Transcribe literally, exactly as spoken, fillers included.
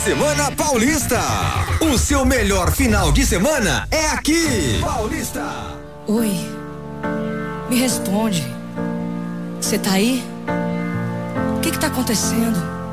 Semana Paulista. O seu melhor final de semana é aqui. Paulista. Oi, me responde. Você tá aí? O que que tá acontecendo?